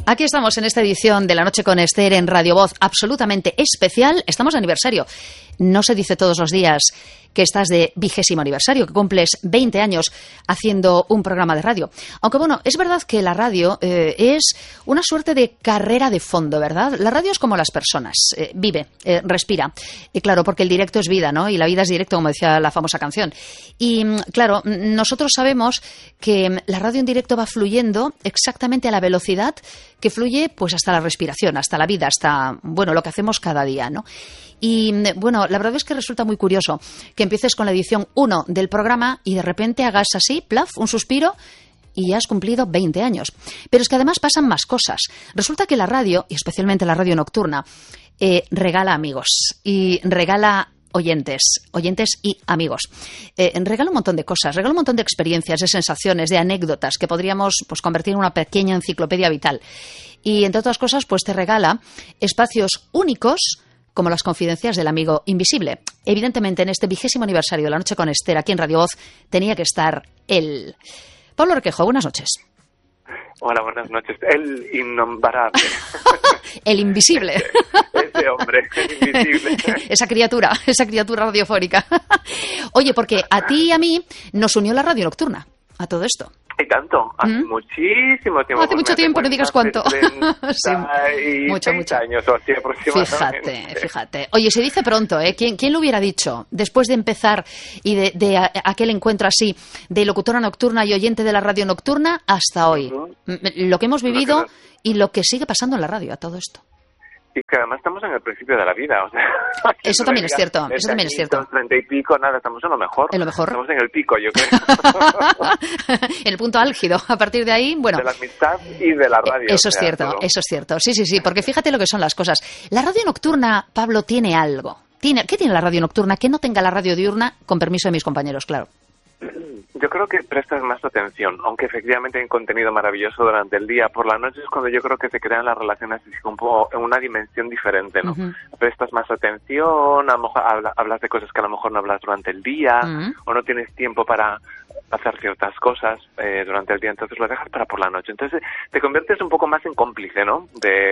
Aquí estamos en esta edición de La Noche con Esther en Radio Voz, absolutamente especial. Estamos de aniversario. No se dice todos los días que estás de 20º aniversario, que cumples 20 años haciendo un programa de radio. Aunque bueno, es verdad que la radio es una suerte de carrera de fondo, ¿verdad? La radio es como las personas, vive, respira. Y claro, porque el directo es vida, ¿no? Y la vida es directo, como decía la famosa canción. Y claro, nosotros sabemos que la radio en directo va fluyendo exactamente a la velocidad que fluye pues hasta la respiración, hasta la vida, hasta, bueno, lo que hacemos cada día, ¿no? Y bueno, la verdad es que resulta muy curioso que empieces con la edición 1 del programa y de repente hagas así, plaf, un suspiro y ya has cumplido 20 años. Pero es que además pasan más cosas. Resulta que la radio, y especialmente la radio nocturna, regala amigos y regala oyentes y amigos. Regala un montón de cosas, regala un montón de experiencias, de sensaciones, de anécdotas que podríamos pues convertir en una pequeña enciclopedia vital. Y entre otras cosas, pues te regala espacios únicos como las confidencias del amigo invisible. Evidentemente, en este 20º aniversario de La Noche con Esther, aquí en Radio Voz, tenía que estar él. Pablo Requejo, buenas noches. Hola, buenas noches. El innombrable. El invisible. Ese hombre, el invisible. Esa criatura radiofónica. Oye, porque a ti y a mí nos unió la radio nocturna a todo esto. Y tanto, hace muchísimo tiempo. Hace mucho tiempo, no digas cuánto. Sí, mucho años o así aproximadamente. Fíjate. Oye, se dice pronto, ¿eh? ¿Quién lo hubiera dicho? Después de empezar y de aquel encuentro así, de locutora nocturna y oyente de la radio nocturna, hasta hoy. Lo que hemos vivido y lo que sigue pasando en la radio, a todo esto. Y que además estamos en el principio de la vida, o sea... Eso también es cierto, eso también es cierto. 30 y pico, nada, estamos en lo mejor. En lo mejor. Estamos en el pico, yo creo. En el punto álgido. A partir de ahí, bueno... De la amistad y de la radio. Eso es cierto, todo. Eso es cierto. Sí, porque fíjate lo que son las cosas. La radio nocturna, Pablo, tiene algo. ¿Qué tiene la radio nocturna que no tenga la radio diurna? Con permiso de mis compañeros, claro. Yo creo que prestas más atención, aunque efectivamente hay un contenido maravilloso durante el día. Por la noche es cuando yo creo que se crean las relaciones un poco en una dimensión diferente, ¿no? Prestas más atención, a lo mejor hablas de cosas que a lo mejor no hablas durante el día, o no tienes tiempo para hacer ciertas cosas durante el día, entonces lo dejas para por la noche. Entonces te conviertes un poco más en cómplice, ¿no?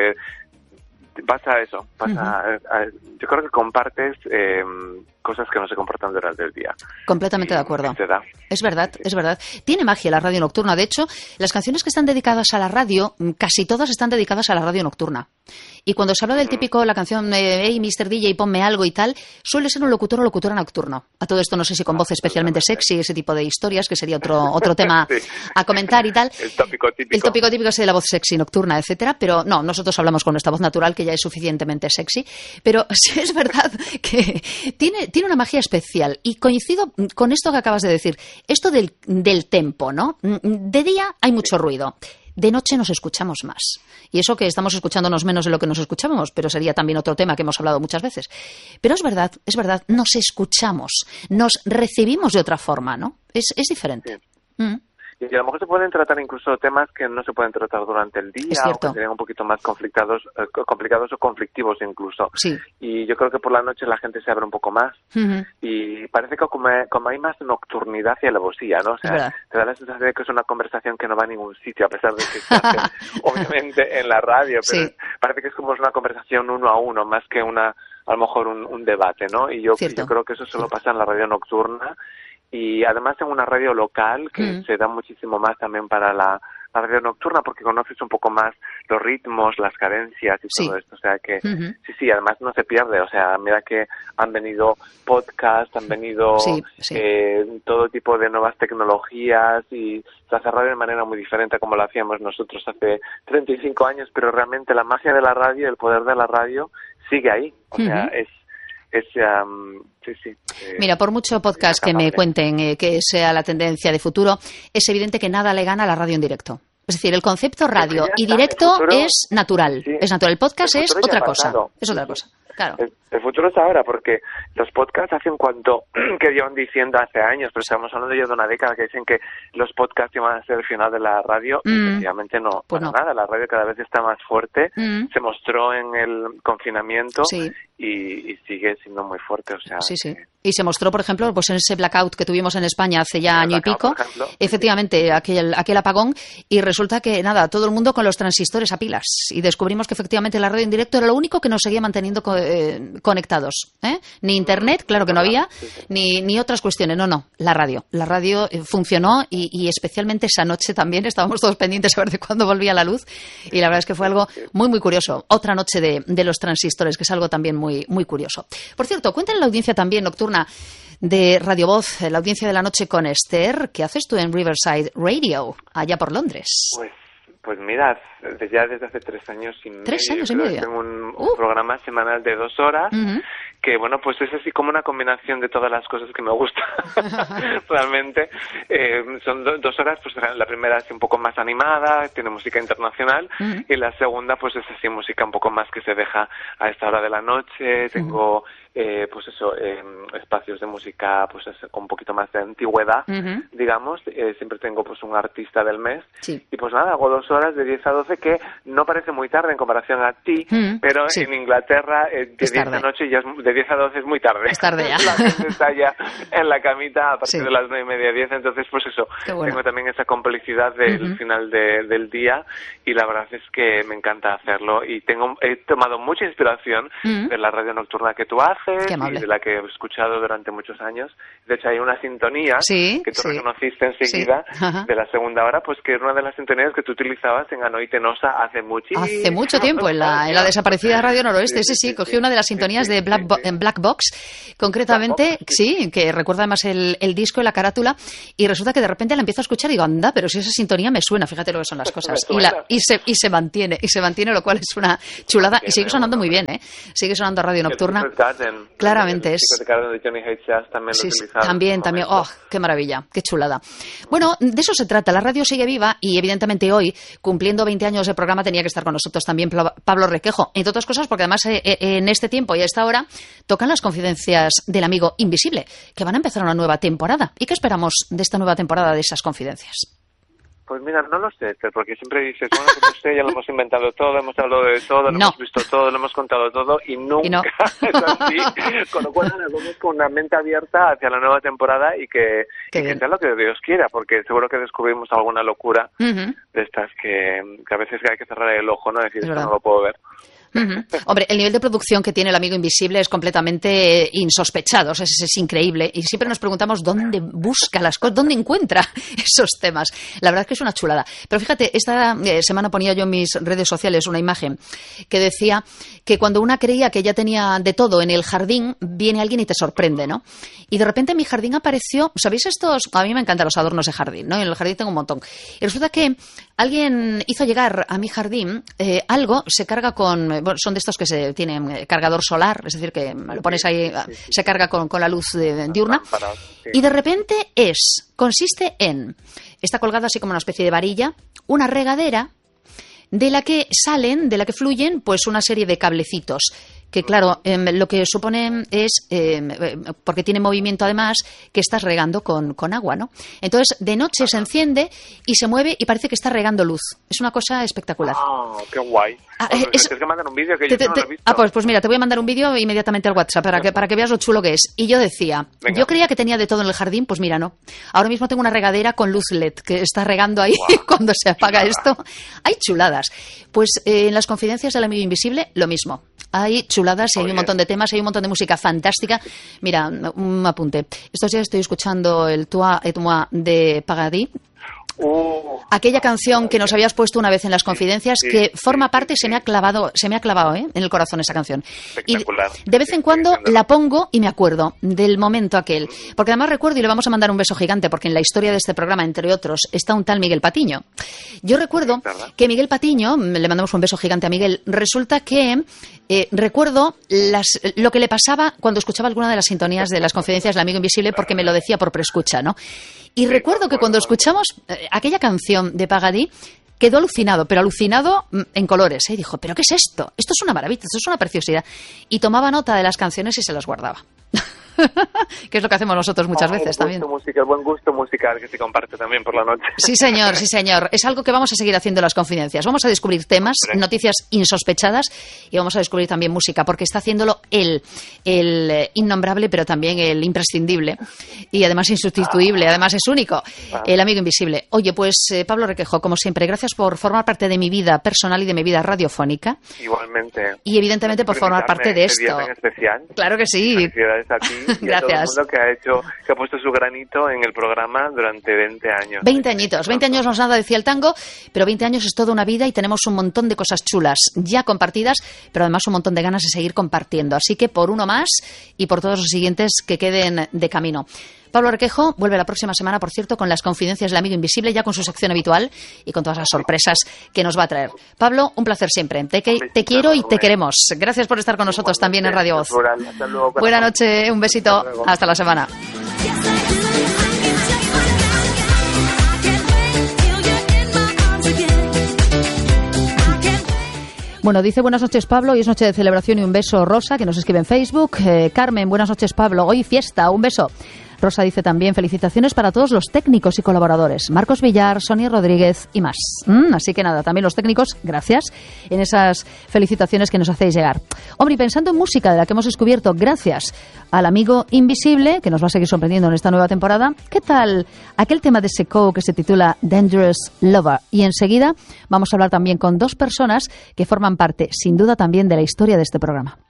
Pasa eso, yo creo que compartes cosas que no se comportan durante el día. Completamente de acuerdo. Es verdad. Tiene magia la radio nocturna. De hecho, las canciones que están dedicadas a la radio, casi todas están dedicadas a la radio nocturna. Y cuando se habla del típico, la canción hey, Mr. DJ, ponme algo y tal, suele ser un locutor o locutora nocturno. A todo esto no sé si con voz especialmente sexy, ese tipo de historias, que sería otro tema a comentar y tal. El tópico típico es de la voz sexy nocturna, etcétera, pero no, nosotros hablamos con nuestra voz natural, que ya es suficientemente sexy. Pero sí es verdad que tiene una magia especial. Y coincido con esto que acabas de decir, esto del tempo, ¿no? De día hay mucho ruido. De noche nos escuchamos más. Y eso que estamos escuchándonos menos de lo que nos escuchábamos, pero sería también otro tema que hemos hablado muchas veces. Pero es verdad, nos escuchamos, nos recibimos de otra forma, ¿no? Es diferente. Sí. Y a lo mejor se pueden tratar incluso temas que no se pueden tratar durante el día, o que serían un poquito más complicados o conflictivos incluso. Sí. Y yo creo que por la noche la gente se abre un poco más. Y parece que como hay más nocturnidad y alevosía, ¿no? O sea, te da la sensación de que es una conversación que no va a ningún sitio, a pesar de que se hace, obviamente, en la radio. Pero parece que es como una conversación uno a uno, más que a lo mejor un debate, ¿no? Y yo creo que eso solo pasa en la radio nocturna. Y además en una radio local que se da muchísimo más también para la radio nocturna, porque conoces un poco más los ritmos, las cadencias y todo esto, o sea que sí, además no se pierde, o sea, mira que han venido podcasts, han venido todo tipo de nuevas tecnologías y se hace radio de manera muy diferente como lo hacíamos nosotros hace 35 años, pero realmente la magia de la radio, el poder de la radio sigue ahí, o sea, Mira, por mucho podcast que me cuenten que sea la tendencia de futuro, es evidente que nada le gana a la radio en directo. Es decir, el concepto radio y directo es natural. Sí. Es natural. El podcast es otra cosa. Es otra cosa. Claro. El futuro es ahora, porque los podcasts hacen cuanto que llevan diciendo hace años, pero estamos hablando ya de una década que dicen que los podcasts iban a ser el final de la radio. Efectivamente no, pues nada. La radio cada vez está más fuerte. Se mostró en el confinamiento y sigue siendo muy fuerte, o sea... Sí. Y se mostró, por ejemplo, pues en ese blackout que tuvimos en España hace ya año y pico, efectivamente, aquel apagón, y resulta que, nada, todo el mundo con los transistores a pilas, y descubrimos que efectivamente la radio en directo era lo único que nos seguía manteniendo conectados, ¿eh? Ni internet, claro que no había, ni otras cuestiones, no, la radio funcionó, y especialmente esa noche también estábamos todos pendientes a ver de cuándo volvía la luz, y la verdad es que fue algo muy, muy curioso, otra noche de los transistores, que es algo también muy, muy curioso. Por cierto, cuéntale a la audiencia también nocturna de Radio Voz, la audiencia de la noche con Esther, ¿qué haces tú en Riverside Radio, allá por Londres? Pues mira, ya desde hace 3 años y medio. 3 años y medio. Tengo un programa semanal de 2 horas, que bueno, pues es así como una combinación de todas las cosas que me gustan. Realmente son 2 horas, pues la primera es un poco más animada, tiene música internacional, y la segunda pues es así música un poco más que se deja a esta hora de la noche. Tengo pues eso, espacios de música pues con un poquito más de antigüedad, digamos. Siempre tengo pues un artista del mes, y pues nada, hago 2 horas de 10 a 12, que no parece muy tarde en comparación a ti, pero en Inglaterra de 10 de la noche ya de 10 a 12 es muy tarde. Es tarde ya. La gente está ya en la camita a partir de las 9:30, 10, entonces pues eso, tengo también esa complicidad del final del día, y la verdad es que me encanta hacerlo, y he tomado mucha inspiración de la radio nocturna que tú haces y de la que he escuchado durante muchos años. De hecho hay una sintonía que tú reconociste enseguida de la segunda hora, pues que es una de las sintonías que tú utilizabas en Anoite Nosa hace mucho tiempo, en la desaparecida Radio Noroeste. Cogí una de las sintonías de Black Box, concretamente, que recuerda además el disco y la carátula, y resulta que de repente la empiezo a escuchar y digo, anda, pero si esa sintonía me suena, fíjate lo que son las cosas, y se mantiene, lo cual es una chulada, y sigue sonando muy bien, sigue sonando Radio Nocturna. Claramente es. También, qué maravilla, qué chulada. Bueno, de eso se trata, la radio sigue viva, y evidentemente hoy, cumpliendo 20 años de programa, tenía que estar con nosotros también Pablo Requejo, entre otras cosas porque además en este tiempo y a esta hora tocan las confidencias del amigo invisible, que van a empezar una nueva temporada. ¿Y qué esperamos de esta nueva temporada de esas confidencias? Pues mira, no lo sé, porque siempre dices, bueno, pues no sé, ya lo hemos inventado todo, hemos hablado de todo, lo hemos visto todo, lo hemos contado todo, y nunca es así. Con lo cual, nos vamos con una mente abierta hacia la nueva temporada, y que sea lo que Dios quiera, porque seguro que descubrimos alguna locura de estas que a veces hay que cerrar el ojo, ¿no? Decir, esto no lo puedo ver. Hombre, el nivel de producción que tiene el amigo invisible es completamente insospechado, o sea, es increíble, y siempre nos preguntamos dónde busca las cosas, dónde encuentra esos temas. La verdad es que es una chulada. Pero fíjate, esta semana ponía yo en mis redes sociales una imagen que decía que cuando una creía que ya tenía de todo en el jardín, viene alguien y te sorprende, ¿no? Y de repente en mi jardín apareció, ¿sabéis estos? A mí me encantan los adornos de jardín, ¿no? En el jardín tengo un montón. Y resulta que alguien hizo llegar a mi jardín algo, se carga con... son de estos que tienen cargador solar, es decir, que lo pones ahí, se carga con la luz diurna, y de repente consiste en, está colgado así como una especie de varilla, una regadera de la que fluyen pues una serie de cablecitos, que claro, lo que supone es, porque tiene movimiento además, que estás regando con agua, ¿no? Entonces, de noche se enciende y se mueve y parece que está regando luz. Es una cosa espectacular. ¡Ah, qué guay! Tienes que mandar un vídeo que yo no lo he visto. Pues mira, te voy a mandar un vídeo inmediatamente al WhatsApp para que veas lo chulo que es. Y yo decía, yo creía que tenía de todo en el jardín, pues mira, no. Ahora mismo tengo una regadera con luz LED que está regando ahí cuando se apaga esto. Hay chuladas. Pues en las confidencias del amigo invisible, lo mismo. Hay chuladas y hay un montón de temas, hay un montón de música fantástica. Mira, un apunte. Estos días estoy escuchando el Toi et moi de Paradis. Aquella canción que nos habías puesto una vez en las confidencias, que forma parte, se me ha clavado en el corazón esa canción. Y de vez en cuando la pongo y me acuerdo del momento aquel. Porque además recuerdo, y le vamos a mandar un beso gigante, porque en la historia de este programa, entre otros, está un tal Miguel Patiño. Yo recuerdo que Miguel Patiño, le mandamos un beso gigante a Miguel, resulta que recuerdo lo que le pasaba cuando escuchaba alguna de las sintonías de las confidencias del amigo invisible, porque me lo decía por preescucha, ¿no? Y recuerdo que cuando escuchamos aquella canción de Pagadí, quedó alucinado, pero alucinado en colores, ¿eh? Dijo, ¿pero qué es esto? Esto es una maravilla, esto es una preciosidad. Y tomaba nota de las canciones y se las guardaba. que es lo que hacemos nosotros muchas veces también. El buen gusto musical que se comparte también por la noche. Sí, señor, sí, señor. Es algo que vamos a seguir haciendo en las confidencias. Vamos a descubrir temas, noticias insospechadas y vamos a descubrir también música, porque está haciéndolo el innombrable, pero también el imprescindible y además insustituible, además es único, el amigo invisible. Oye, pues Pablo Requejo, como siempre, gracias por formar parte de mi vida personal y de mi vida radiofónica. Igualmente. Y evidentemente por formar parte de esto. Día tan especial. Claro que sí. Felicidades a ti y gracias. A todo el mundo que ha puesto su granito en el programa durante 20 años. 20 añitos. 20 años no es nada, decía el tango, pero 20 años es toda una vida y tenemos un montón de cosas chulas ya compartidas, pero además un montón de ganas de seguir compartiendo. Así que por uno más y por todos los siguientes que queden de camino. Pablo Requejo vuelve la próxima semana, por cierto, con las confidencias del amigo invisible, ya con su sección habitual y con todas las sorpresas que nos va a traer. Pablo, un placer siempre. Te quiero y te queremos. Gracias por estar con nosotros también en Radio Voz. Buenas noches, un besito. Hasta la semana. Bueno, dice buenas noches Pablo, hoy es noche de celebración y un beso Rosa, que nos escribe en Facebook. Carmen, buenas noches Pablo, hoy fiesta, un beso. Rosa dice también felicitaciones para todos los técnicos y colaboradores, Marcos Villar, Sonia Rodríguez y más. Así que nada, también los técnicos, gracias en esas felicitaciones que nos hacéis llegar. Hombre, y pensando en música de la que hemos descubierto gracias al amigo invisible, que nos va a seguir sorprendiendo en esta nueva temporada, ¿qué tal aquel tema de Secou que se titula Dangerous Lover? Y enseguida vamos a hablar también con dos personas que forman parte, sin duda también, de la historia de este programa.